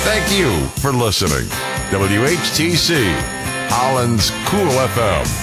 Thank you for listening. WHTC, Holland's Cool FM.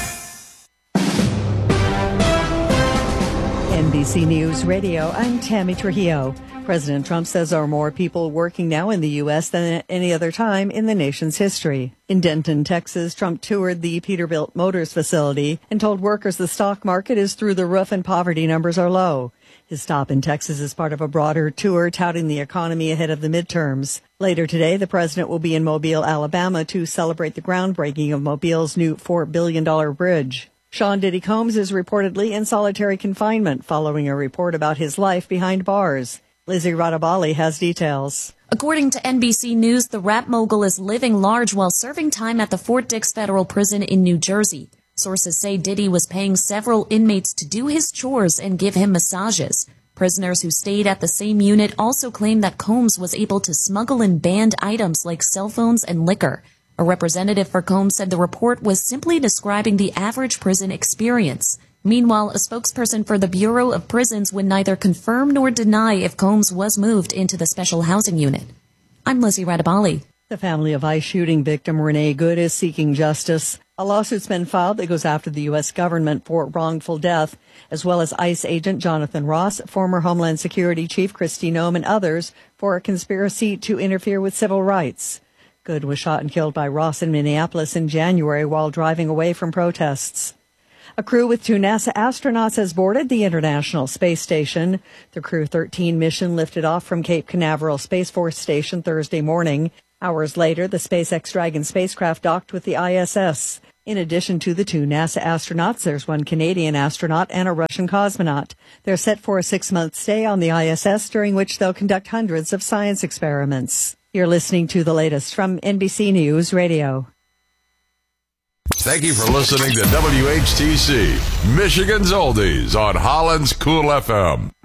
NBC News Radio, I'm Tammy Trujillo. President Trump says there are more people working now in the U.S. than at any other time in the nation's history. In Denton, Texas, Trump toured the Peterbilt Motors facility and told workers the stock market is through the roof and poverty numbers are low. His stop in Texas is part of a broader tour touting the economy ahead of the midterms. Later today, the president will be in Mobile, Alabama to celebrate the groundbreaking of Mobile's new $4 billion bridge. Sean Diddy Combs is reportedly in solitary confinement following a report about his life behind bars. Lizzie Radabali has details. According to NBC News, the rap mogul is living large while serving time at the Fort Dix Federal Prison in New Jersey. Sources say Diddy was paying several inmates to do his chores and give him massages. Prisoners who stayed at the same unit also claim that Combs was able to smuggle in banned items like cell phones and liquor. A representative for Combs said the report was simply describing the average prison experience. Meanwhile, a spokesperson for the Bureau of Prisons would neither confirm nor deny if Combs was moved into the special housing unit. I'm Lizzie Radabali. The family of ICE shooting victim Renee Good is seeking justice. A lawsuit's been filed that goes after the U.S. government for wrongful death, as well as ICE agent Jonathan Ross, former Homeland Security Chief Kristi Noem, and others for a conspiracy to interfere with civil rights. Good was shot and killed by Ross in Minneapolis in January while driving away from protests. A crew with 2 NASA astronauts has boarded the International Space Station. The Crew 13 mission lifted off from Cape Canaveral Space Force Station Thursday morning. Hours later, the SpaceX Dragon spacecraft docked with the ISS. In addition to the 2 NASA astronauts, there's 1 Canadian astronaut and a Russian cosmonaut. They're set for a 6-month stay on the ISS, during which they'll conduct hundreds of science experiments. You're listening to the latest from NBC News Radio. Thank you for listening to WHTC, Michigan's Oldies on Holland's Cool FM.